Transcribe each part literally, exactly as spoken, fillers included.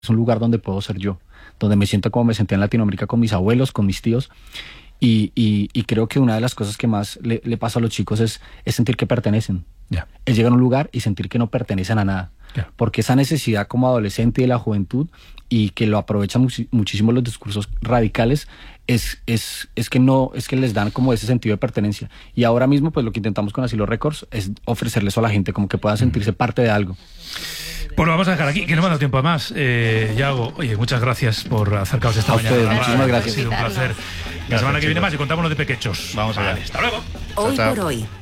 es un lugar donde puedo ser yo, donde me siento como me sentía en Latinoamérica con mis abuelos, con mis tíos. Y, y, y creo que una de las cosas que más le, le pasa a los chicos es, es sentir que pertenecen. Yeah. Es llegar a un lugar y sentir que no pertenecen a nada. Yeah. Porque esa necesidad como adolescente de la juventud, y que lo aprovechan much- muchísimo los discursos radicales, es, es, es, que no, es que les dan como ese sentido de pertenencia. Y ahora mismo pues lo que intentamos con Asilo Records es ofrecerles a la gente como que puedan sentirse mm. parte de algo. Pues lo vamos a dejar aquí, que no me ha dado tiempo a más. Eh, Yago, oye, muchas gracias por acercaros esta a mañana. Ustedes, muchísimas gracias. Ha sido un placer. La semana que viene más y contamos lo de pequechos. Vamos a ver. Vale, hasta luego. Hoy chao, por chao. hoy.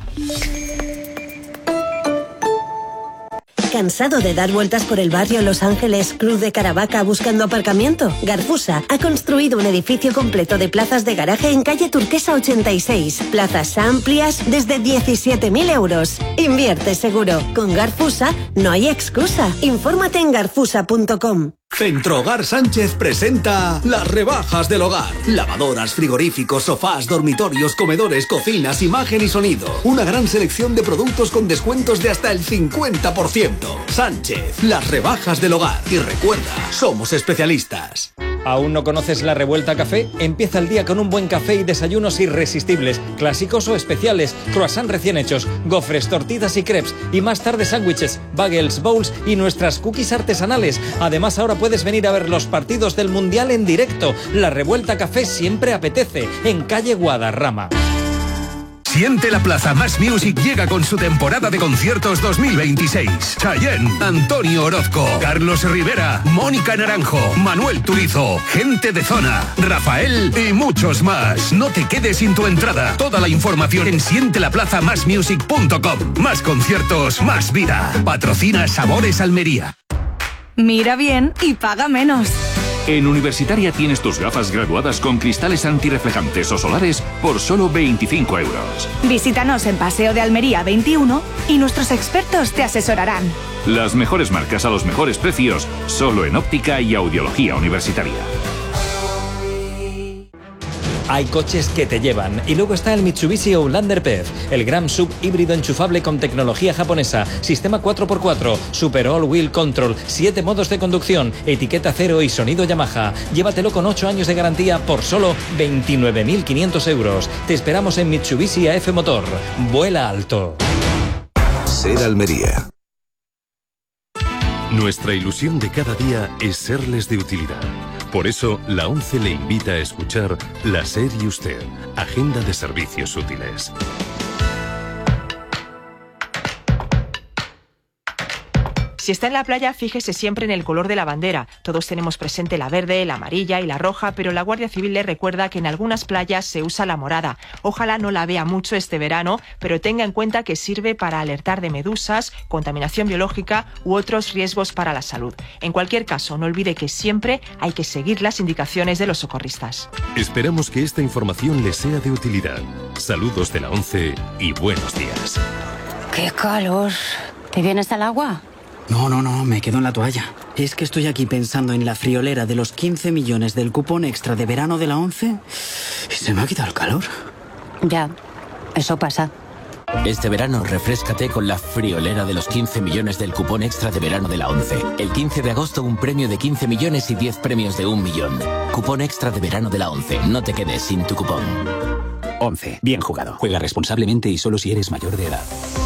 ¿Cansado de dar vueltas por el barrio Los Ángeles, Cruz de Caravaca buscando aparcamiento? Garfusa ha construido un edificio completo de plazas de garaje en calle Turquesa ochenta y seis. Plazas amplias desde diecisiete mil euros. Invierte seguro. Con Garfusa no hay excusa. Infórmate en garfusa punto com. Centrohogar Sánchez presenta las rebajas del hogar. Lavadoras, frigoríficos, sofás, dormitorios, comedores, cocinas, imagen y sonido. Una gran selección de productos con descuentos de hasta el cincuenta por ciento. Sánchez, las rebajas del hogar. Y recuerda, somos especialistas. ¿Aún no conoces la Revuelta Café? Empieza el día con un buen café y desayunos irresistibles, clásicos o especiales, croissants recién hechos, gofres, tortitas y crepes, y más tarde sándwiches, bagels, bowls y nuestras cookies artesanales. Además, ahora puedes venir a ver los partidos del Mundial en directo. La Revuelta Café siempre apetece, en calle Guadarrama. Siente la Plaza Más Music llega con su temporada de conciertos dos mil veintiséis. Chayanne, Antonio Orozco, Carlos Rivera, Mónica Naranjo, Manuel Turizo, Gente de Zona, Rafael y muchos más. No te quedes sin tu entrada. Toda la información en siente la plaza más music punto com. Más conciertos, más vida. Patrocina Sabores Almería. Mira bien y paga menos. En Universitaria tienes tus gafas graduadas con cristales antirreflejantes o solares por solo veinticinco euros. Visítanos en Paseo de Almería veintiuno y nuestros expertos te asesorarán. Las mejores marcas a los mejores precios, solo en óptica y audiología universitaria. Hay coches que te llevan. Y luego está el Mitsubishi Outlander P E V, el gran sub híbrido enchufable con tecnología japonesa, sistema cuatro por cuatro, Super All Wheel Control, siete modos de conducción, etiqueta cero y sonido Yamaha. Llévatelo con ocho años de garantía por solo veintinueve mil quinientos euros. Te esperamos en Mitsubishi A F Motor. Vuela alto. Ser Almería. Nuestra ilusión de cada día es serles de utilidad. Por eso, la ONCE le invita a escuchar La SER y Usted, Agenda de Servicios Útiles. Si está en la playa, fíjese siempre en el color de la bandera. Todos tenemos presente la verde, la amarilla y la roja, pero la Guardia Civil le recuerda que en algunas playas se usa la morada. Ojalá no la vea mucho este verano, pero tenga en cuenta que sirve para alertar de medusas, contaminación biológica u otros riesgos para la salud. En cualquier caso, no olvide que siempre hay que seguir las indicaciones de los socorristas. Esperamos que esta información les sea de utilidad. Saludos de la ONCE y buenos días. ¡Qué calor! ¿Te vienes al agua? No, no, no, me quedo en la toalla. Es que estoy aquí pensando en la friolera de los quince millones del cupón extra de verano de la ONCE y se me ha quitado el calor. Ya, eso pasa. Este verano refréscate con la friolera de los quince millones del cupón extra de verano de la ONCE. El quince de agosto un premio de quince millones y diez premios de un millón. Cupón extra de verano de la ONCE. No te quedes sin tu cupón. ONCE. Bien jugado. Juega responsablemente y solo si eres mayor de edad.